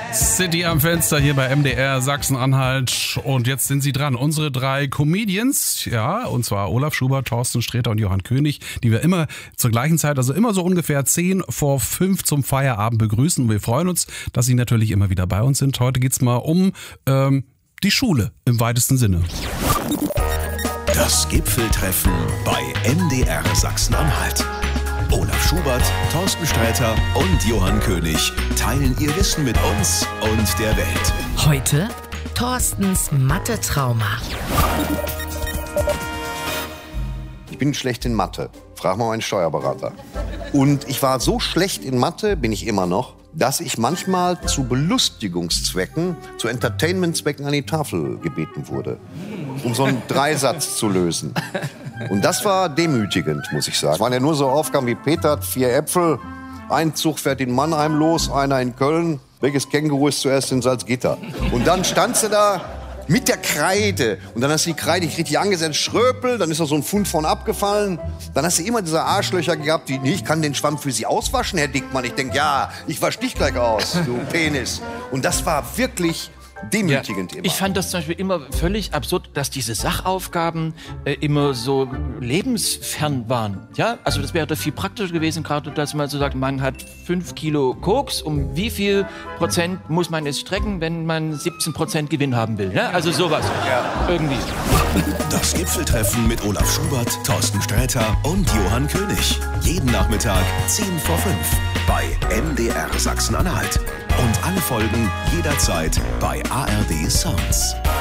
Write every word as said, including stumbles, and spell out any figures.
City am Fenster hier bei M D R Sachsen-Anhalt. Und jetzt sind sie dran. Unsere drei Comedians, ja, und zwar Olaf Schubert, Thorsten Sträter und Johann König, die wir immer zur gleichen Zeit, also immer so ungefähr zehn vor fünf zum Feierabend begrüßen. Und wir freuen uns, dass sie natürlich immer wieder bei uns sind. Heute geht's mal um ähm, die Schule im weitesten Sinne. Das Gipfeltreffen bei M D R Sachsen-Anhalt. Olaf Schubert, Thorsten Sträter und Johann König teilen ihr Wissen mit uns und der Welt. Heute Thorstens Mathe-Trauma. Ich bin schlecht in Mathe. Frag mal meinen Steuerberater. Und ich war so schlecht in Mathe, bin ich immer noch, dass ich manchmal zu Belustigungszwecken, zu Entertainmentzwecken an die Tafel gebeten wurde, um so einen Dreisatz zu lösen. Und das war demütigend, muss ich sagen. Es waren ja nur so Aufgaben wie Peter hat vier Äpfel, ein Zug fährt in Mannheim los, einer in Köln. Welches Känguru ist zuerst in Salzgitter? Und dann standst du da mit der Kreide. Und dann hast du die Kreide nicht richtig angesetzt, Schröpel, dann ist da so ein Pfund von abgefallen. Dann hast du immer diese Arschlöcher gehabt, die, nee, ich kann den Schwamm für Sie auswaschen, Herr Dickmann. Ich denk, ja, ich wasch dich gleich aus, du Penis. Und das war wirklich demütigend ja, immer. Ich fand das zum Beispiel immer völlig absurd, dass diese Sachaufgaben äh, immer so lebensfern waren. Ja, also das wäre doch viel praktischer gewesen, gerade dass man so sagt, man hat fünf Kilo Koks, um wie viel Prozent muss man es strecken, wenn man siebzehn Prozent Gewinn haben will. Ja? Also sowas. Ja. Irgendwie. Das Gipfeltreffen mit Olaf Schubert, Thorsten Sträter und Johann König. Jeden Nachmittag zehn vor fünf bei M D R Sachsen-Anhalt. Und alle Folgen jederzeit bei A R D Sounds.